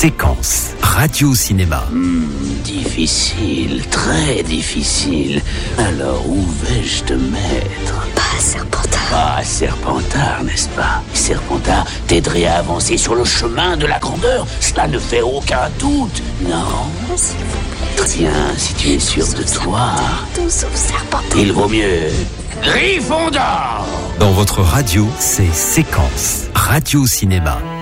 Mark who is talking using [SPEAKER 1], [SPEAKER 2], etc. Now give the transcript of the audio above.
[SPEAKER 1] Séquence Radio Cinéma.
[SPEAKER 2] Difficile, très difficile. Alors où vais-je te mettre?
[SPEAKER 3] Pas Serpentard.
[SPEAKER 2] Pas Serpentard, n'est-ce pas? Serpentard t'aiderait à avancer sur le chemin de la grandeur. Cela ne fait aucun doute, non?
[SPEAKER 3] S'il vous plaît.
[SPEAKER 2] Tiens, si tu es sûr de toi,
[SPEAKER 3] Tout sauf Serpentard.
[SPEAKER 2] il vaut mieux Gryffondor.
[SPEAKER 1] Dans votre radio, c'est Séquence Radio Cinéma.